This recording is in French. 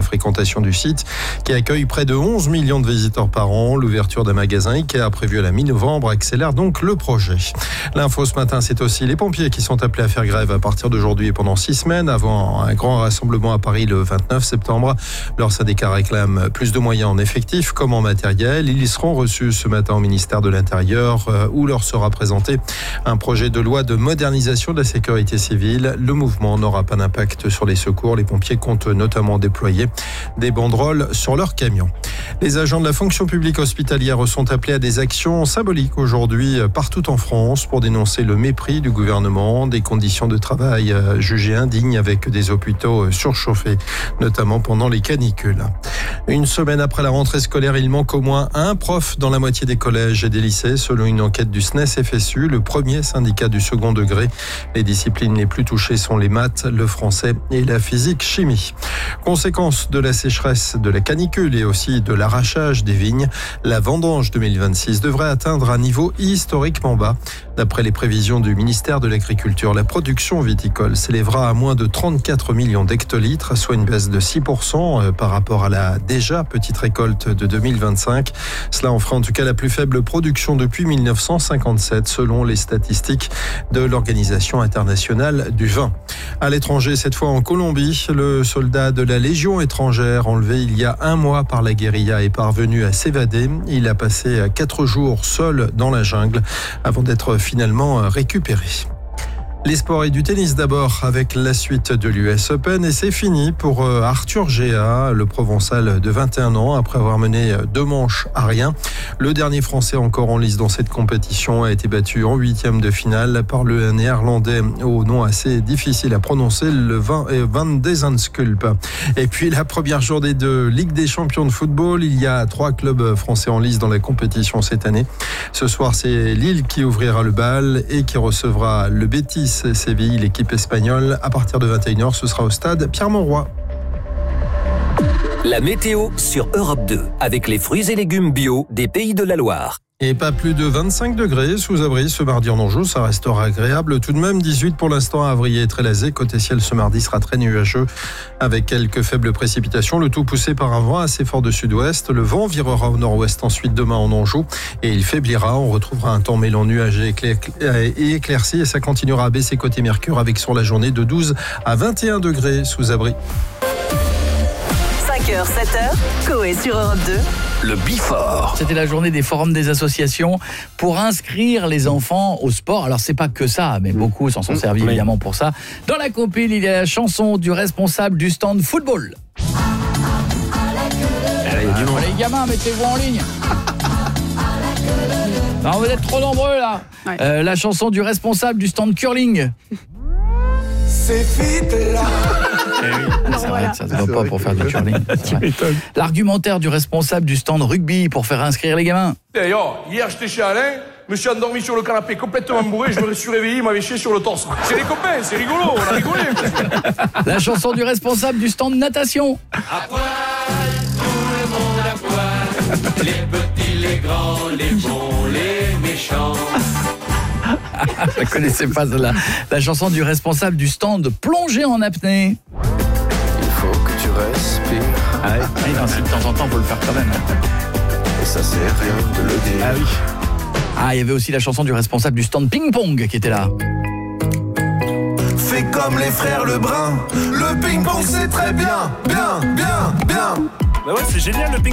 fréquentation du site qui accueille près de 11 millions de visiteurs par an. L'ouverture d'un magasin Ikea prévue à la mi-novembre accélère donc le projet. L'info ce matin, c'est aussi les pompiers qui sont appelés à faire grève à partir d'aujourd'hui et pendant 6 semaines avant un grand rassemblement à Paris le 29 septembre. Leur syndicat réclame plus de moyens en effectifs comme en matériel. Ils seront reçus ce matin au ministère de l'Intérieur où leur sera présenté un projet de loi de modernisation de la sécurité civile. Le mouvement n'aura pas d'impact sur les secours. Les pompiers comptent notamment déployer des banderoles sur leurs camions. Les agents de la fonction publique hospitalière sont appelés à des actions symboliques aujourd'hui partout en France pour dénoncer le mépris du gouvernement, des conditions de travail jugées indignes avec des hôpitaux surchauffés, notamment pendant les canicules. Une semaine après la rentrée scolaire, il manque au moins un prof dans la moitié des collèges et des lycées, selon une enquête du SNES-FSU, le premier syndicat du second degré. Les disciplines les plus touchées sont les maths, le français et la physique-chimie. Conséquence de la sécheresse, de la canicule et aussi de l'arrachage des vignes, la vendange 2026 devrait atteindre un niveau historiquement bas. D'après les prévisions du ministère de l'Agriculture, la production viticole s'élèvera à moins de 34 millions d'hectolitres, soit une baisse de 6% par rapport à la déjà petite récolte de 2025. Cela en fera en tout cas la plus faible production depuis 1957, selon les statistiques de l'Organisation internationale du vin. À l'étranger, cette fois en Colombie, le soldat de la Légion étrangère, enlevé il y a un mois par la guérilla, est parvenu à s'évader. Il a passé 4 jours seul dans la jungle avant d'être finalement récupéré. Les sports et du tennis d'abord avec la suite de l'US Open et c'est fini pour Arthur Géa, le Provençal de 21 ans après avoir mené 2 manches à rien. Le dernier Français encore en lice dans cette compétition a été battu en 8e de finale par le Néerlandais au nom assez difficile à prononcer, le Van de Zandschulp. Et puis la première journée de Ligue des champions de football, il y a 3 clubs français en lice dans la compétition cette année. Ce soir, c'est Lille qui ouvrira le bal et qui recevra le Betis Séville, l'équipe espagnole. À partir de 21h, ce sera au stade Pierre-Mauroy. La météo sur Europe 2, avec les fruits et légumes bio des Pays de la Loire. Et pas plus de 25 degrés sous abri ce mardi en Anjou, ça restera agréable. Tout de même 18 pour l'instant à Avrier et Trélazé. Côté ciel ce mardi sera très nuageux avec quelques faibles précipitations. Le tout poussé par un vent assez fort de sud-ouest. Le vent virera au nord-ouest ensuite demain en Anjou et il faiblira. On retrouvera un temps mêlant nuageux et éclairci et ça continuera à baisser côté Mercure avec sur la journée de 12 à 21 degrés sous abri. 5h, 7h, Coé sur Europe 2. Le Bifort. C'était la journée des forums des associations pour inscrire les enfants au sport. Alors c'est pas que ça, mais beaucoup s'en sont servis évidemment pour ça. Dans la compile, il y a la chanson du responsable du stand football. Les gamins, mettez-vous en ligne. Non, vous êtes trop nombreux là. Ouais. La chanson du responsable du stand curling. C'est vite là. C'est vrai que ça ne va pas pour faire du curling. L'argumentaire du responsable du stand rugby pour faire inscrire les gamins. Hier j'étais chez Alain, je me suis endormi sur le canapé complètement bourré, je me suis réveillé, il m'avait chié sur le torse. C'est les copains, c'est rigolo, on a rigolé. La chanson du responsable du stand natation. À poil, tout le monde à poil, les petits, les grands, les bons, les méchants. Je ne connaissais pas celle-là. La chanson du responsable du stand plongé en apnée. Il faut que tu respires. Ah ouais, non, si de temps en temps, il faut le faire quand même. Et ça sert rien de le dire. Ah oui. Ah, il y avait aussi la chanson du responsable du stand ping-pong qui était là. Fais comme les frères Lebrun, le ping-pong c'est très bien, bien, bien, bien. Bah ouais, c'est génial le ping-pong.